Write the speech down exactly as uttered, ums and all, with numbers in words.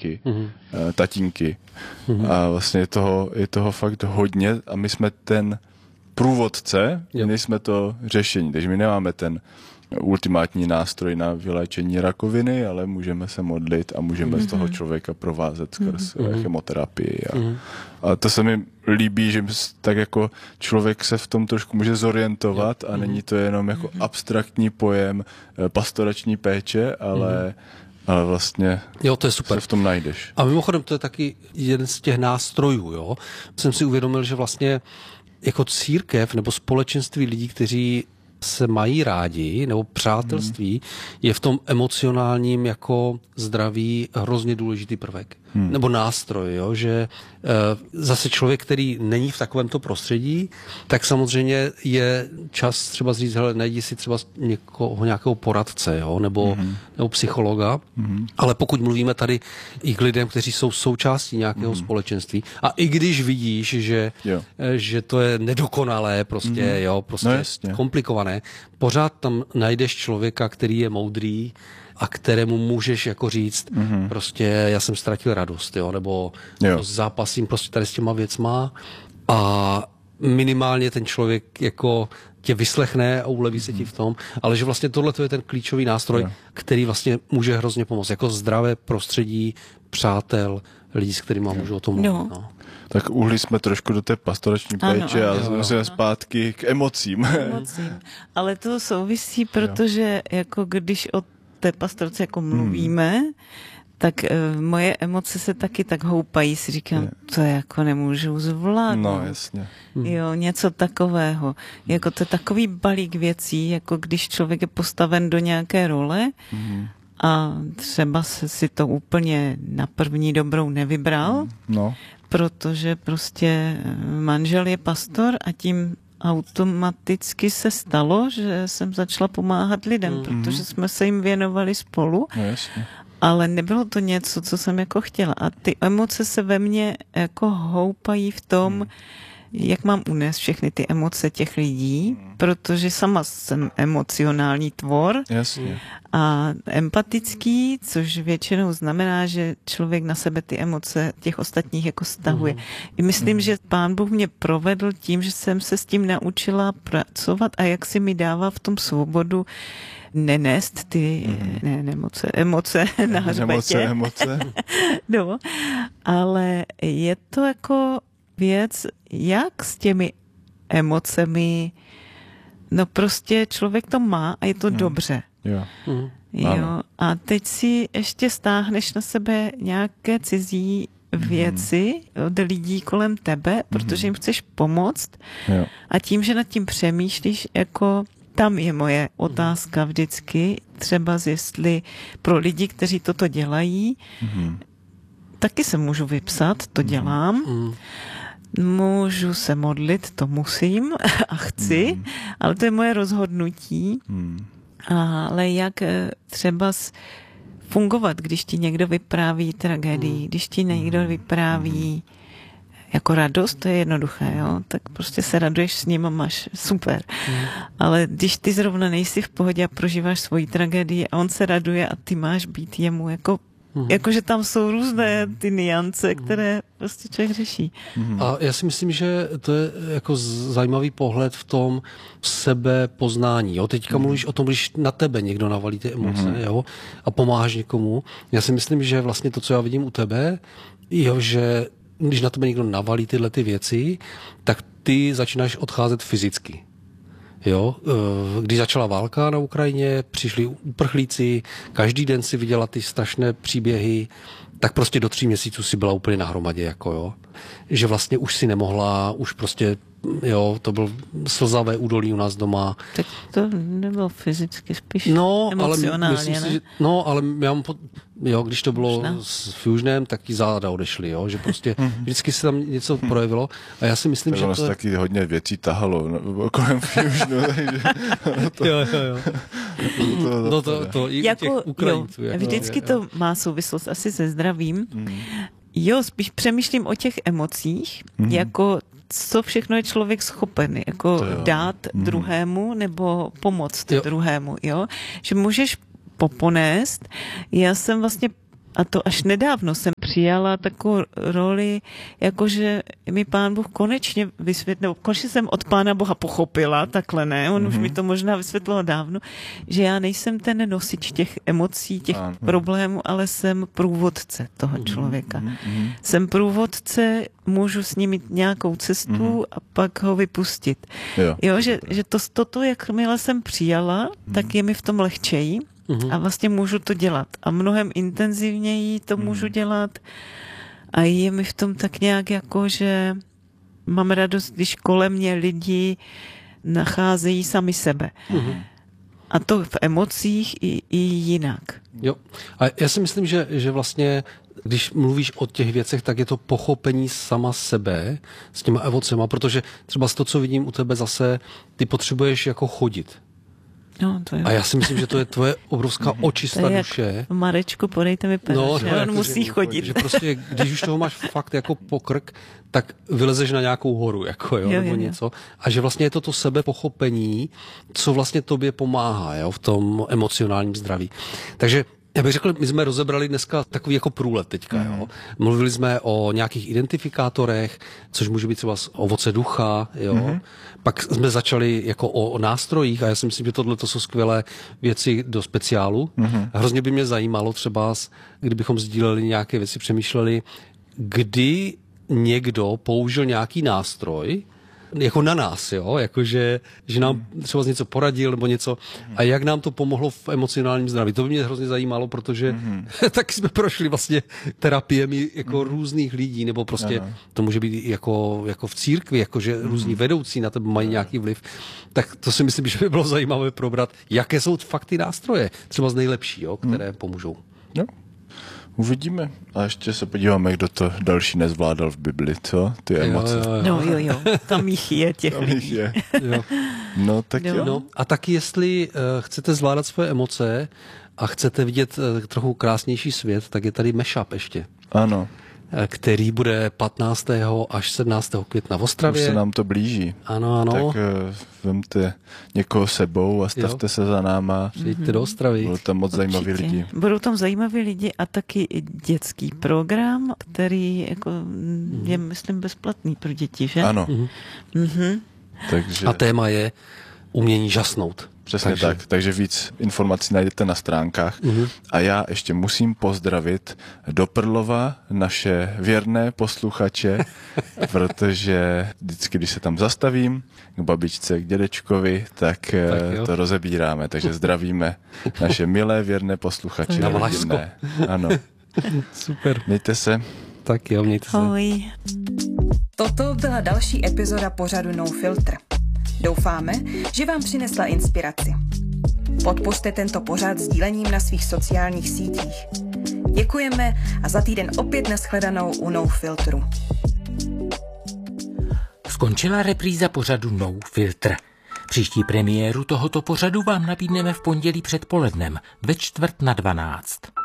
maminky, mm-hmm. tatínky. Mm-hmm. A vlastně je toho, je toho fakt hodně a my jsme ten průvodce, my nejsme to řešení, takže my nemáme ten ultimátní nástroj na vyléčení rakoviny, ale můžeme se modlit a můžeme mm-hmm. z toho člověka provázet skrz mm-hmm. chemoterapii. A, mm-hmm. a to se mi líbí, že tak jako člověk se v tom trošku může zorientovat mm-hmm. a není to jenom jako mm-hmm. abstraktní pojem pastorační péče, ale mm-hmm. ale vlastně jo, to je super. Se v tom najdeš. A mimochodem to je taky jeden z těch nástrojů. Jo? Jsem si uvědomil, že vlastně jako církev nebo společenství lidí, kteří se mají rádi, nebo přátelství, hmm. je v tom emocionálním jako zdraví hrozně důležitý prvek. Hmm. Nebo nástroj, jo? Že e, zase člověk, který není v takovémto prostředí, tak samozřejmě je čas třeba říct, hele, najdi si třeba někoho, nějakého poradce, jo? Nebo, hmm. nebo psychologa. Hmm. Ale pokud mluvíme tady i k lidem, kteří jsou součástí nějakého hmm. společenství, a i když vidíš, že, e, že to je nedokonalé, prostě, hmm. jo, prostě no, komplikované, pořád tam najdeš člověka, který je moudrý a kterému můžeš jako říct, mm-hmm. prostě já jsem ztratil radost, jo, nebo jo. zápasím prostě tady s těma věcma a minimálně ten člověk jako tě vyslechne a uleví se ti v tom, ale že vlastně tohle je ten klíčový nástroj, jo. který vlastně může hrozně pomoct, jako zdravé prostředí, přátel, lidí, s kterými můžu o tom mluvit. No. No. Tak uhli jsme trošku do té pastorační péče a musíme zpátky k emocím. emocím. Ale to souvisí, protože jako když o té pastorce jako mluvíme, hmm. tak uh, moje emoce se taky tak houpají, si říkám, je. to jako nemůžu zvládnout. No, jasně. Jo, něco takového. Jako to je takový balík věcí, jako když člověk je postaven do nějaké role hmm. a třeba se si to úplně na první dobrou nevybral, no. protože prostě manžel je pastor a tím automaticky se stalo, že jsem začala pomáhat lidem, mm. protože jsme se jim věnovali spolu, no, jasně. ale nebylo to něco, co jsem jako chtěla. A ty emoce se ve mně jako houpají v tom, mm. jak mám unést všechny ty emoce těch lidí, protože sama jsem emocionální tvor Jasně. a empatický, což většinou znamená, že člověk na sebe ty emoce těch ostatních jako stahuje. I myslím, že Pán Bůh mě provedl tím, že jsem se s tím naučila pracovat a jak si mi dává v tom svobodu nenést ty mm. ne, nemoce, emoce na hřbetě. Emoce, emoce. No, ale je to jako věc, jak s těmi emocemi, no prostě člověk to má a je to hmm. dobře. Jo. Hmm. Jo. A teď si ještě stáhneš na sebe nějaké cizí věci hmm. od lidí kolem tebe, protože jim chceš pomoct jo. a tím, že nad tím přemýšlíš, jako tam je moje otázka vždycky, třeba jestli pro lidi, kteří toto dělají, hmm. taky se můžu vypsat, to dělám, hmm. můžu se modlit, to musím a chci, hmm. ale to je moje rozhodnutí. Hmm. Ale jak třeba fungovat, když ti někdo vypráví tragédii, hmm. když ti někdo vypráví jako radost, to je jednoduché, jo? Tak prostě se raduješ s ním a máš super. Hmm. Ale když ty zrovna nejsi v pohodě a prožíváš svoji tragédii a on se raduje a ty máš být jemu jako Mm-hmm. Jakože tam jsou různé ty niance, které prostě člověk řeší. Mm-hmm. A já si myslím, že to je jako zajímavý pohled v tom sebepoznání. Jo? Teďka mm-hmm. mluvíš o tom, když na tebe někdo navalí ty emoce mm-hmm. jo? a pomáháš někomu. Já si myslím, že vlastně to, co já vidím u tebe, jo, že když na tebe někdo navalí tyhle ty věci, tak ty začínáš odcházet fyzicky. Jo, když začala válka na Ukrajině, přišli uprchlíci, každý den si viděla ty strašné příběhy, tak prostě do tří měsíců si byla úplně na hromadě, jako jo. Že vlastně už si nemohla, už prostě, jo, to byl slzavé údolí u nás doma. Tak to nebylo fyzicky, spíš no, emocionálně, ale myslím ne? si, že, no, ale já mám pod, jo, když to bylo Možná. s Fusionem, tak ti záda odešly, jo, že prostě vždycky se tam něco projevilo a já si myslím, tak že ono to se taky hodně věcí tahalo no, kolem Fusionu, takže to, jo, jo, jo. to, no to, to i jako, těch Ukrajinců. Jo, jako, vždycky jo. to má souvislost asi se zdravím. Mm. Jo, spíš přemýšlím o těch emocích, mm. jako co všechno je člověk schopen jako dát mm. druhému nebo pomoct jo. druhému, jo. Že můžeš poponést. Já jsem vlastně a to až nedávno jsem přijala takovou roli, jakože mi Pán Bůh konečně vysvětlil, konečně jsem od Pána Boha pochopila, takhle ne, on mm-hmm. už mi to možná vysvětlil dávno, že já nejsem ten nosič těch emocí, těch mm-hmm. problémů, ale jsem průvodce toho člověka. Mm-hmm. Jsem průvodce, můžu s ním mít nějakou cestu mm-hmm. a pak ho vypustit. Jo, jo že, že to, toto, jakmile jsem přijala, mm-hmm. tak je mi v tom lehčeji. Uhum. A vlastně můžu to dělat. A mnohem intenzivněji to uhum. můžu dělat. A je mi v tom tak nějak jako, že mám radost, když kolem mě lidi nacházejí sami sebe. Uhum. A to v emocích i, i jinak. Jo. A já si myslím, že, že vlastně, když mluvíš o těch věcech, tak je to pochopení sama sebe s těma emocema, protože třeba z to, co vidím u tebe zase, ty potřebuješ jako chodit. No, to a já si myslím, že to je tvoje obrovská očista duše. Marečku, podejte mi peníze, no, no, on musí že, chodit. Že prostě, když už toho máš fakt jako pokrk, tak vylezeš na nějakou horu, jako, jo, jo, nebo jo, něco. A že vlastně je to to sebepochopení, co vlastně tobě pomáhá, jo, v tom emocionálním zdraví. Takže já bych řekl, my jsme rozebrali dneska takový jako průlet teďka, mm. jo. Mluvili jsme o nějakých identifikátorech, což může být třeba ovoce ducha, jo. Mm. Pak jsme začali jako o, o nástrojích a já si myslím, že tohle to jsou skvělé věci do speciálu. Mm. Hrozně by mě zajímalo třeba, kdybychom sdíleli nějaké věci, přemýšleli, kdy někdo použil nějaký nástroj, jako na nás, jo, jakože, že nám třeba něco poradil nebo něco a jak nám to pomohlo v emocionálním zdraví. To by mě hrozně zajímalo, protože mm-hmm. taky jsme prošli vlastně terapiemi jako mm-hmm. různých lidí, nebo prostě ano. to může být jako, jako v církvi, jakože mm-hmm. různí vedoucí na tebe mají nějaký vliv. Tak to si myslím, že by bylo zajímavé probrat, jaké jsou fakt ty nástroje, třeba z nejlepší, jo, které mm. pomůžou. Jo. Uvidíme. A ještě se podíváme, kdo to další nezvládal v Bibli, co? Ty emoce. Jo, jo, jo. No jo, jo. Tam jich je těch Tam lidí. Je. Jo. No tak jo. jo. No, a taky jestli uh, chcete zvládat svoje emoce a chcete vidět uh, trochu krásnější svět, tak je tady mashup ještě. Ano. Který bude patnáctého až sedmnáctého května v Ostravě. Už se nám to blíží. Ano, ano. Tak uh, vemte někoho sebou a stavte jo. se za náma. Přijďte do Ostravy. Budou tam moc Určitě. zajímaví lidi. Budou tam zajímaví lidi a taky dětský program, který jako mm. je, myslím, bezplatný pro děti, že? Ano. Mm. Mm-hmm. Takže... A téma je umění žasnout. Přesně takže... tak, takže víc informací najdete na stránkách. Uh-huh. A já ještě musím pozdravit do Prlova naše věrné posluchače, protože vždycky, když se tam zastavím k babičce, k dědečkovi, tak, tak to rozebíráme. Takže zdravíme naše milé věrné posluchače. Na Valašsko. Ano. Super. Mějte se. Tak jo, mějte se. Ahoj. Toto byla další epizoda pořadu No Filter. Doufáme, že vám přinesla inspiraci. Podpořte tento pořad sdílením na svých sociálních sítích. Děkujeme a za týden opět nashledanou u No Filtru. Skončila repríza pořadu No Filter. Příští premiéru tohoto pořadu vám nabídneme v pondělí předpolednem ve čtvrt na dvanáct.